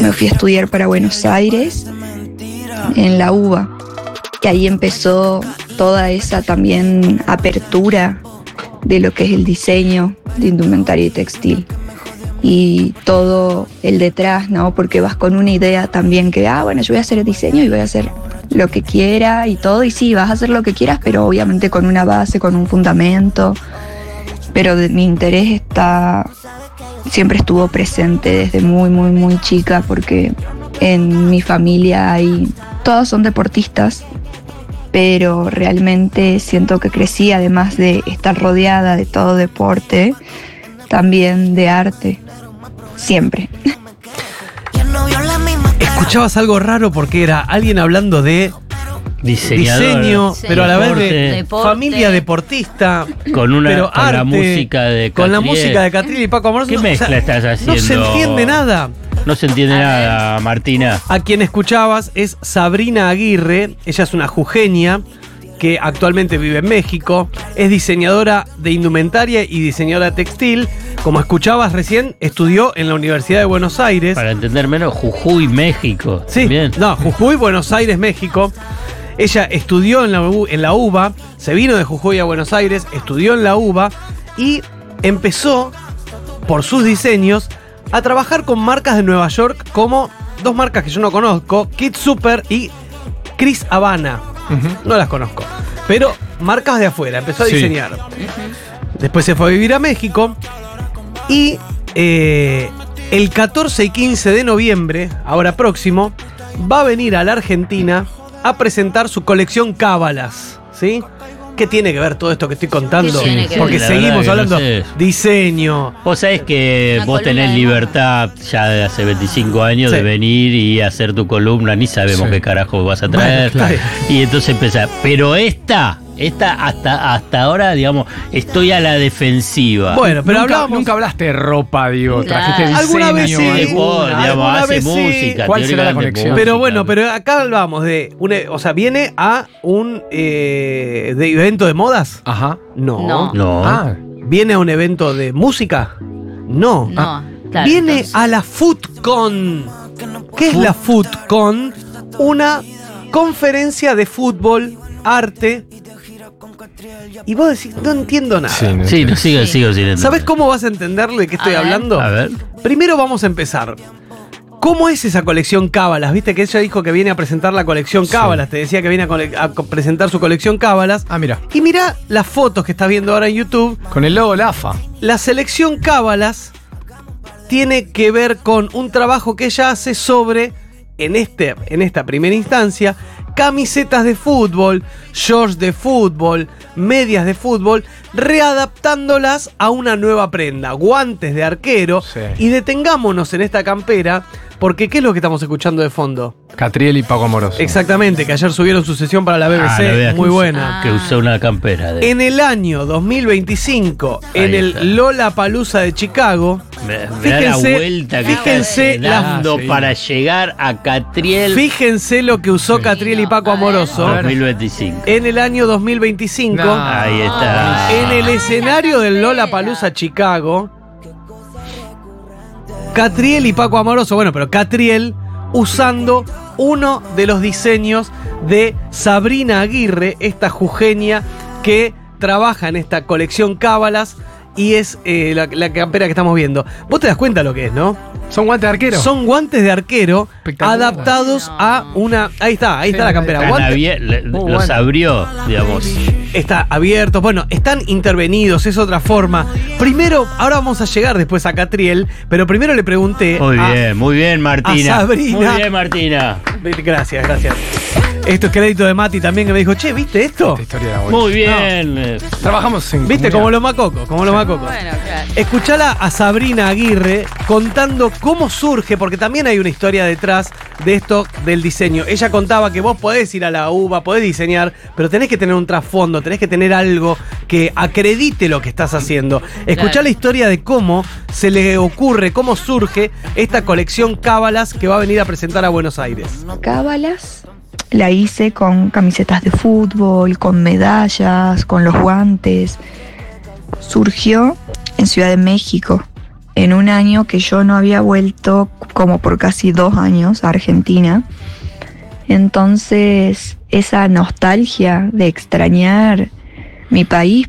me fui a estudiar para Buenos Aires, en la UBA. Y ahí empezó toda esa también apertura de lo que es el diseño de indumentaria y textil. Y todo el detrás, ¿no? Porque vas con una idea también que, bueno, yo voy a hacer el diseño y voy a hacer lo que quiera y todo. Y sí, vas a hacer lo que quieras, pero obviamente con una base, con un fundamento. Pero mi interés siempre estuvo presente desde muy, muy, muy chica, porque en mi familia todos son deportistas, pero realmente siento que crecí, además de estar rodeada de todo deporte, también de arte, siempre. Escuchabas algo raro porque era alguien hablando de diseño, sí, pero a la vez de familia deportista, con la música de Catriel. Con la música de Catriel y Paco Amoroso. ¿Qué mezcla estás haciendo? No se entiende nada. No se entiende nada, Martina. A quien escuchabas es Sabrina Aguirre. Ella es una jujeña que actualmente vive en México. Es diseñadora de indumentaria y diseñadora textil. Como escuchabas recién, estudió en la Universidad de Buenos Aires. Para entender menos, Jujuy, México. Sí, bien. No, Jujuy, Buenos Aires, México. Ella estudió en la UBA, se vino de Jujuy a Buenos Aires, estudió en la UBA y empezó, por sus diseños, a trabajar con marcas de Nueva York, como dos marcas que yo no conozco, Kid Super y Chris Habana. No las conozco, pero marcas de afuera, empezó a diseñar. Después se fue a vivir a México y el 14 y 15 de noviembre, ahora próximo, va a venir a la Argentina a presentar su colección Cábalas, ¿sí? ¿Qué tiene que ver todo esto que estoy contando? Porque seguimos hablando diseño. Vos sabés que vos tenés libertad ya de hace 25 años de venir y hacer tu columna, ni sabemos qué carajo vas a traer. Bueno, claro. Y entonces empezás. Pero esta hasta ahora, digamos, estoy a la defensiva. Bueno, pero nunca hablaste de ropa, digo, trajiste diseño. Alguna vez sí, digamos, hace música. ¿Cuál será la conexión? Pero bueno, pero acá hablamos de o sea, viene a un de evento de modas. Ajá. No. ¿Viene a un evento de música? No. Claro, viene a la FootCon. ¿Qué es la FootCon? Una conferencia de fútbol, arte. Y vos decís, no entiendo nada. Sigo sin entender. ¿Sabés cómo vas a entenderlo de qué estoy hablando? A ver. Primero vamos a empezar. ¿Cómo es esa colección Cábalas? Viste que ella dijo que viene a presentar la colección Cábalas. Te decía que viene a presentar su colección Cábalas. Mira. Y mira las fotos que estás viendo ahora en YouTube. Con el logo de la AFA. La selección Cábalas tiene que ver con un trabajo que ella hace sobre, en esta primera instancia, camisetas de fútbol, shorts de fútbol, medias de fútbol, readaptándolas a una nueva prenda, guantes de arquero. Y detengámonos en esta campera, porque ¿qué es lo que estamos escuchando de fondo? Catriel y Paco Amoroso. Exactamente, que ayer subieron su sesión para la BBC, muy buena. Que usó una campera. En el año 2025, en el Lollapalooza de Chicago, fíjense la vuelta que está dando para llegar a Catriel. Fíjense lo que usó Catriel y Paco Amoroso 2025. En el año 2025, ahí está. En el escenario del Lollapalooza Chicago, Catriel y Paco Amoroso, pero Catriel usando uno de los diseños de Sabrina Aguirre, esta jujeña que trabaja en esta colección Cábalas, y es la campera que estamos viendo. Vos te das cuenta lo que es, ¿no? ¿Son guantes de arquero? Son guantes de arquero adaptados a una... Ahí está la campera. Los abrió, digamos. Está abierto, están intervenidos, es otra forma. Primero, ahora vamos a llegar después a Catriel, pero primero le pregunté muy bien, Martina. A Sabrina. Muy bien, Martina. Gracias. Esto es crédito de Mati también, que me dijo, che, ¿viste esto? Esta historia era buena. Muy bien. Trabajamos en ¿viste? comunidad. Como los macocos. Bueno, claro. Escuchala a Sabrina Aguirre contando cómo surge, porque también hay una historia detrás de esto del diseño. Ella contaba que vos podés ir a la UBA, podés diseñar, pero tenés que tener un trasfondo, tenés que tener algo que acredite lo que estás haciendo. Escuchá la historia de cómo se le ocurre, cómo surge esta colección Cábalas que va a venir a presentar a Buenos Aires. Cábalas la hice con camisetas de fútbol, con medallas, con los guantes. Surgió en Ciudad de México, en un año que yo no había vuelto como por casi 2 años a Argentina. Entonces, esa nostalgia de extrañar mi país,